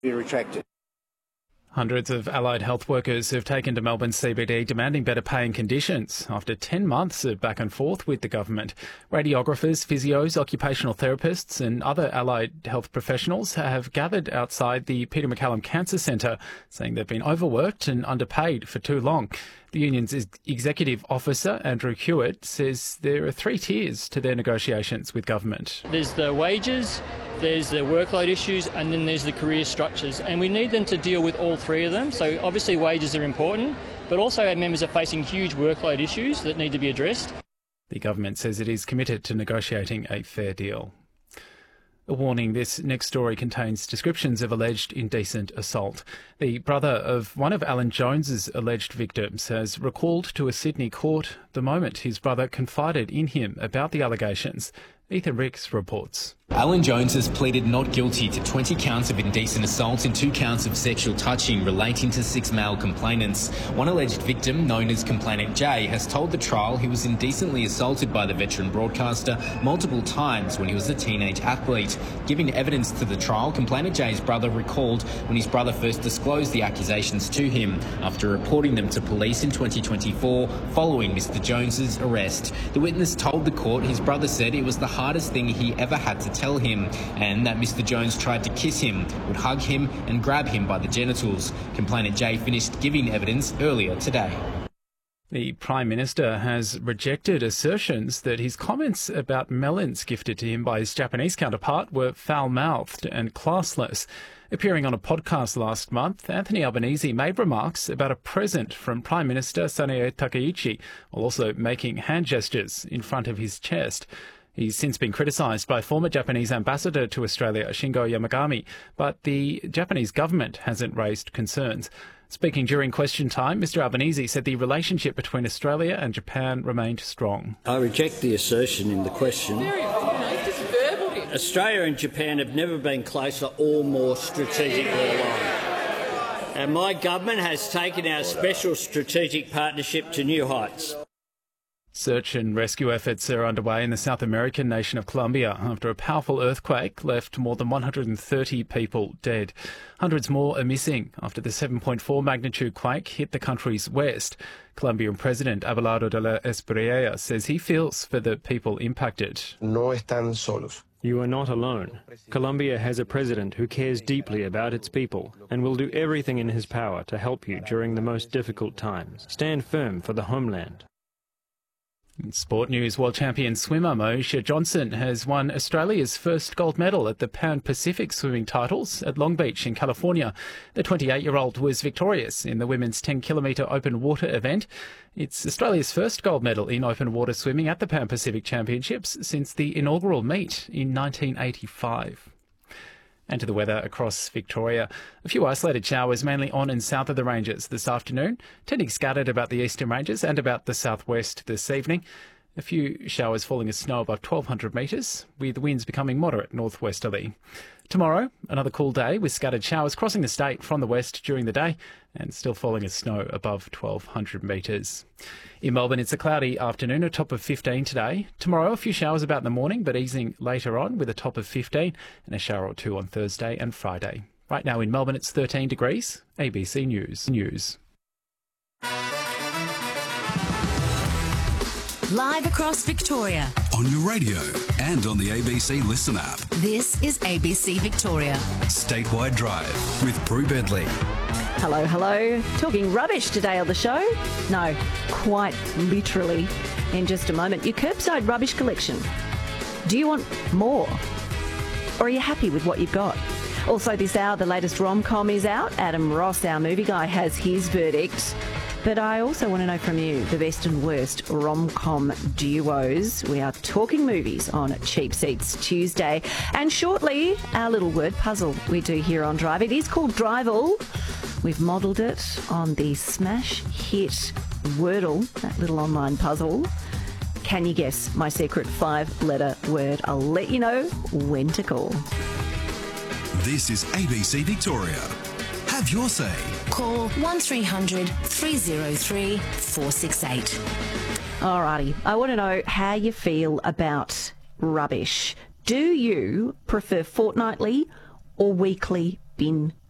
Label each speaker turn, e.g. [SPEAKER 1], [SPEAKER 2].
[SPEAKER 1] be retracted.
[SPEAKER 2] Hundreds of allied health workers have taken to Melbourne CBD demanding better pay and conditions after 10 months of back and forth with the government. Radiographers, physios, occupational therapists and other allied health professionals have gathered outside the Peter MacCallum Cancer Centre, saying they've been overworked and underpaid for too long. The union's executive officer, Andrew Hewitt, says there are three tiers to their negotiations with government.
[SPEAKER 3] There's the wages, there's the workload issues, and then there's the career structures. And we need them to deal with all three of them. So obviously wages are important, but also our members are facing huge workload issues that need to be addressed.
[SPEAKER 2] The government says it is committed to negotiating a fair deal. A warning, this next story contains descriptions of alleged indecent assault. The brother of one of Alan Jones's alleged victims has recalled to a Sydney court the moment his brother confided in him about the allegations. Ethan Ricks reports.
[SPEAKER 4] Alan Jones has pleaded not guilty to 20 counts of indecent assault and 2 counts of sexual touching relating to 6 male complainants. One alleged victim, known as Complainant J, has told the trial he was indecently assaulted by the veteran broadcaster multiple times when he was a teenage athlete. Giving evidence to the trial, Complainant J's brother recalled when his brother first disclosed the accusations to him after reporting them to police in 2024 following Mr Jones's arrest. The witness told the court his brother said it was the hardest thing he ever had to tell him, and that Mr Jones tried to kiss him, would hug him and grab him by the genitals. Complainant J finished giving evidence earlier today.
[SPEAKER 2] The Prime Minister has rejected assertions that his comments about melons gifted to him by his Japanese counterpart were foul-mouthed and classless. Appearing on a podcast last month, Anthony Albanese made remarks about a present from Prime Minister Sanae Takaichi, while also making hand gestures in front of his chest. He's since been criticised by former Japanese ambassador to Australia, Shingo Yamagami, but the Japanese government hasn't raised concerns. Speaking during question time, Mr Albanese said the relationship between Australia and Japan remained strong.
[SPEAKER 1] I reject the assertion in the question. Australia and Japan have never been closer or more strategically aligned. And my government has taken our special strategic partnership to new heights.
[SPEAKER 2] Search and rescue efforts are underway in the South American nation of Colombia after a powerful earthquake left more than 130 people dead. Hundreds more are missing after the 7.4 magnitude quake hit the country's west. Colombian President Abelardo de la Espriella says he feels for the people impacted.
[SPEAKER 5] No están solos.
[SPEAKER 6] You are not alone. Colombia has a president who cares deeply about its people and will do everything in his power to help you during the most difficult times. Stand firm for the homeland.
[SPEAKER 2] In sport news, world champion swimmer Moesha Johnson has won Australia's first gold medal at the Pan Pacific swimming titles at Long Beach in California. The 28-year-old was victorious in the women's 10-kilometre open water event. It's Australia's first gold medal in open water swimming at the Pan Pacific Championships since the inaugural meet in 1985. And to the weather across Victoria. A few isolated showers mainly on and south of the ranges this afternoon, tending scattered about the eastern ranges and about the southwest this evening. A few showers falling as snow above 1,200 metres, with winds becoming moderate northwesterly. Tomorrow, another cool day with scattered showers crossing the state from the west during the day and still falling as snow above 1,200 metres. In Melbourne, it's a cloudy afternoon, a top of 15 today. Tomorrow, a few showers about in the morning, but easing later on with a top of 15 and a shower or two on Thursday and Friday. Right now in Melbourne, it's 13 degrees. ABC News.
[SPEAKER 7] Live across Victoria.
[SPEAKER 8] On your radio and on the ABC Listen app.
[SPEAKER 7] This is ABC Victoria.
[SPEAKER 8] Statewide Drive with Prue Bedley.
[SPEAKER 9] Hello. Talking rubbish today on the show? No, quite literally. In just a moment, your curbside rubbish collection. Do you want more? Or are you happy with what you've got? Also this hour, the latest rom-com is out. Adam Ross, our movie guy, has his verdict. But I also want to know from you the best and worst rom-com duos. We are talking movies on Cheap Seats Tuesday. And shortly, our little word puzzle we do here on Drive. It is called Driveable. We've modelled it on the smash hit Wordle, that little online puzzle. Can you guess my secret 5-letter word? I'll let you know when to call.
[SPEAKER 8] This is ABC Victoria. Have your say.
[SPEAKER 7] Call 1300 303 468.
[SPEAKER 9] Alrighty, I want to know how you feel about rubbish. Do you prefer fortnightly or weekly bin